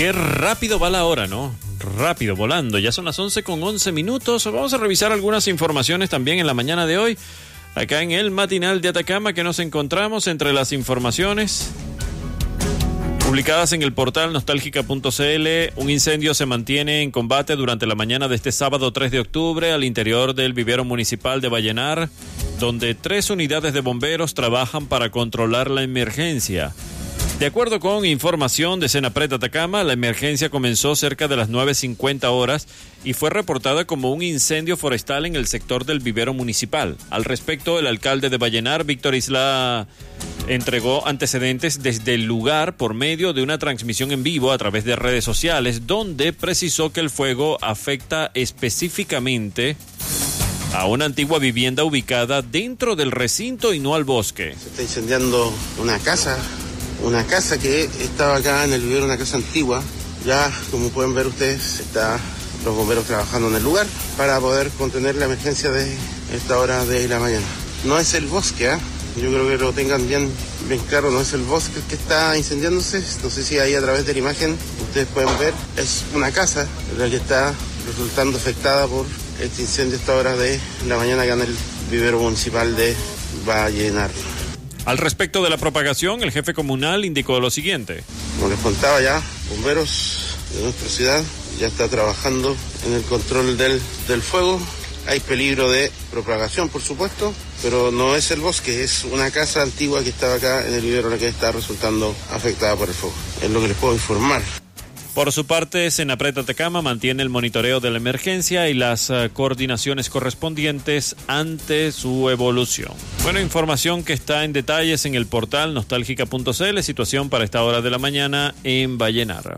Qué rápido va la hora, ¿no? Rápido, volando. Ya son las 11:11. Vamos a revisar algunas informaciones también en la mañana de hoy. Acá en el matinal de Atacama, que nos encontramos entre las informaciones publicadas en el portal nostálgica.cl. Un incendio se mantiene en combate durante la mañana de este sábado 3 de octubre al interior del vivero municipal de Vallenar, donde 3 unidades de bomberos trabajan para controlar la emergencia. De acuerdo con información de Senapred Atacama, la emergencia comenzó cerca de las 9:50 horas y fue reportada como un incendio forestal en el sector del vivero municipal. Al respecto, el alcalde de Vallenar, Víctor Isla, entregó antecedentes desde el lugar por medio de una transmisión en vivo a través de redes sociales, donde precisó que el fuego afecta específicamente a una antigua vivienda ubicada dentro del recinto y no al bosque. Se está incendiando una casa que estaba acá en el vivero, una casa antigua. Ya, como pueden ver ustedes, están los bomberos trabajando en el lugar para poder contener la emergencia de esta hora de la mañana. No es el bosque, yo creo que lo tengan bien claro, no es el bosque que está incendiándose. No sé si ahí a través de la imagen ustedes pueden ver, es una casa la que está resultando afectada por este incendio a esta hora de la mañana acá en el vivero municipal de Vallenar. Al respecto de la propagación, el jefe comunal indicó lo siguiente. Como les contaba ya, bomberos de nuestra ciudad ya está trabajando en el control del fuego. Hay peligro de propagación, por supuesto, pero no es el bosque, es una casa antigua que estaba acá en el vivero la que está resultando afectada por el fuego. Es lo que les puedo informar. Por su parte, Senapred Atacama mantiene el monitoreo de la emergencia y las coordinaciones correspondientes ante su evolución. Bueno, información que está en detalles en el portal nostálgica.cl, situación para esta hora de la mañana en Vallenar.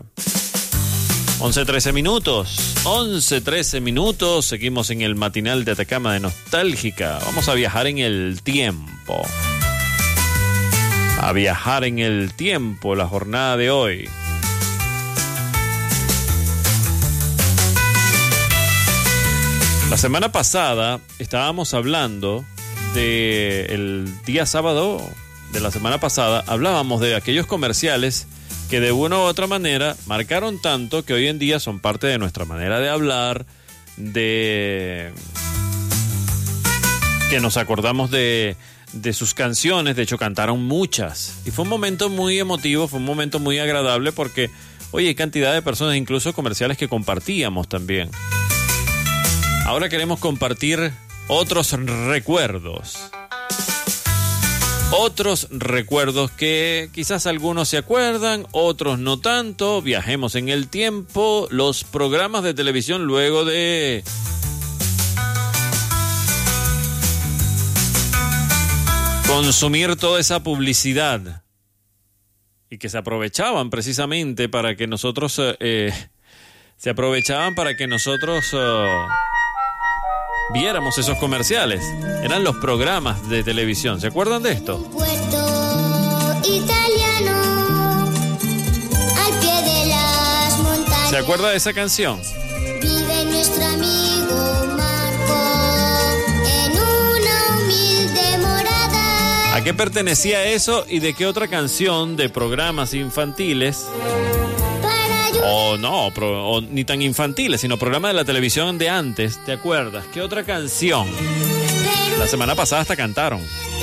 11:13, seguimos en el matinal de Atacama de Nostálgica. Vamos a viajar en el tiempo. La jornada de hoy. La semana pasada estábamos hablando del día sábado de la semana pasada, hablábamos de aquellos comerciales que de una u otra manera marcaron tanto que hoy en día son parte de nuestra manera de hablar, de que nos acordamos de sus canciones. De hecho, cantaron muchas y fue un momento muy emotivo, fue un momento muy agradable porque, oye, hay cantidad de personas, incluso comerciales que compartíamos también. Ahora queremos compartir otros recuerdos que quizás algunos se acuerdan, otros no tanto. Viajemos en el tiempo, los programas de televisión luego de consumir toda esa publicidad y que se aprovechaban precisamente para que nosotros viéramos esos comerciales. Eran los programas de televisión. ¿Se acuerdan de esto? Puerto italiano, al pie de las montañas. ¿Se acuerda de esa canción? Vive nuestro amigo Marco en una humilde morada. ¿A qué pertenecía eso y de qué otra canción de programas infantiles? O ni tan infantiles, sino programas de la televisión de antes, ¿te acuerdas? ¿Qué otra canción? La semana pasada hasta cantaron.